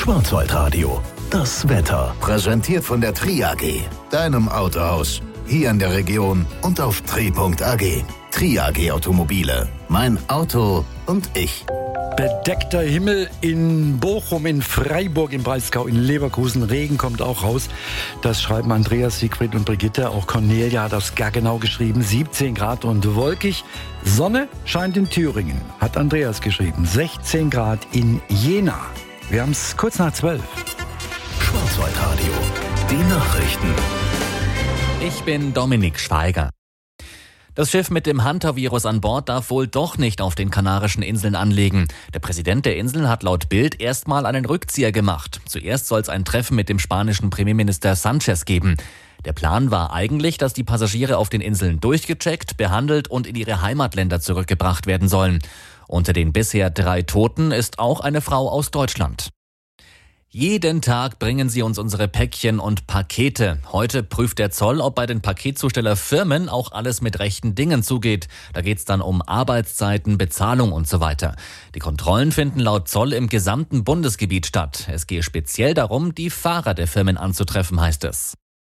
Schwarzwaldradio, das Wetter. Präsentiert von der Tri AG, deinem Autohaus. Hier in der Region und auf tri.ag. Tri AG Automobile. Mein Auto und ich. Bedeckter Himmel in Bochum, in Freiburg, im Breisgau, in Leverkusen. Regen kommt auch raus. Das schreiben Andreas, Siegfried und Brigitte. Auch Cornelia hat das gar genau geschrieben. 17 Grad und wolkig. Sonne scheint in Thüringen, hat Andreas geschrieben. 16 Grad in Jena. Wir haben es kurz nach 12. Schwarzwaldradio, die Nachrichten. Ich bin Dominik Schweiger. Das Schiff mit dem Hunter-Virus an Bord darf wohl doch nicht auf den Kanarischen Inseln anlegen. Der Präsident der Inseln hat laut Bild erstmal einen Rückzieher gemacht. Zuerst soll es ein Treffen mit dem spanischen Premierminister Sanchez geben. Der Plan war eigentlich, dass die Passagiere auf den Inseln durchgecheckt, behandelt und in ihre Heimatländer zurückgebracht werden sollen. Unter den bisher 3 Toten ist auch eine Frau aus Deutschland. Jeden Tag bringen sie uns unsere Päckchen und Pakete. Heute prüft der Zoll, ob bei den Paketzustellerfirmen auch alles mit rechten Dingen zugeht. Da geht's dann um Arbeitszeiten, Bezahlung und so weiter. Die Kontrollen finden laut Zoll im gesamten Bundesgebiet statt. Es gehe speziell darum, die Fahrer der Firmen anzutreffen, heißt es.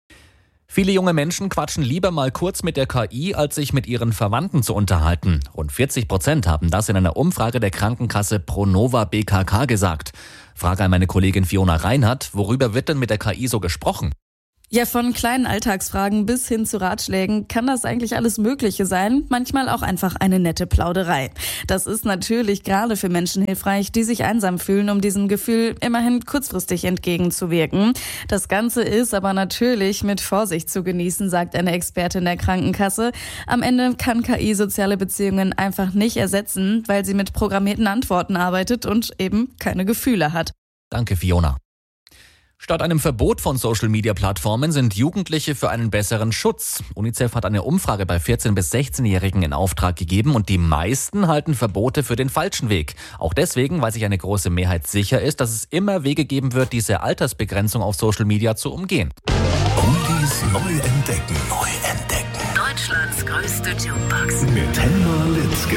Viele junge Menschen quatschen lieber mal kurz mit der KI, als sich mit ihren Verwandten zu unterhalten. Rund 40% haben das in einer Umfrage der Krankenkasse Pronova BKK gesagt. Frage an meine Kollegin Fiona Reinhardt, worüber wird denn mit der KI so gesprochen? Ja, von kleinen Alltagsfragen bis hin zu Ratschlägen kann das eigentlich alles Mögliche sein. Manchmal auch einfach eine nette Plauderei. Das ist natürlich gerade für Menschen hilfreich, die sich einsam fühlen, um diesem Gefühl immerhin kurzfristig entgegenzuwirken. Das Ganze ist aber natürlich mit Vorsicht zu genießen, sagt eine Expertin der Krankenkasse. Am Ende kann KI soziale Beziehungen einfach nicht ersetzen, weil sie mit programmierten Antworten arbeitet und eben keine Gefühle hat. Danke, Fiona. Statt einem Verbot von Social-Media-Plattformen sind Jugendliche für einen besseren Schutz. UNICEF hat eine Umfrage bei 14- bis 16-Jährigen in Auftrag gegeben und die meisten halten Verbote für den falschen Weg. Auch deswegen, weil sich eine große Mehrheit sicher ist, dass es immer Wege geben wird, diese Altersbegrenzung auf Social-Media zu umgehen. Oldies neu entdecken. Deutschlands größte Jukebox. Mit Helma Litzke.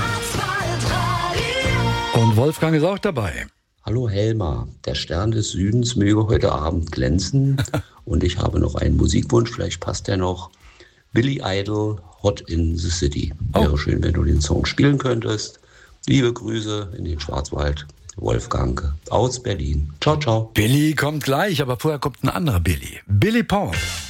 Und Wolfgang ist auch dabei. Hallo Helma, der Stern des Südens möge heute Abend glänzen und ich habe noch einen Musikwunsch, vielleicht passt der noch. Billy Idol, Hot in the City. Wäre schön, wenn du den Song spielen könntest. Liebe Grüße in den Schwarzwald, Wolfgang aus Berlin. Ciao, ciao. Billy kommt gleich, aber vorher kommt ein anderer Billy. Billy Paul.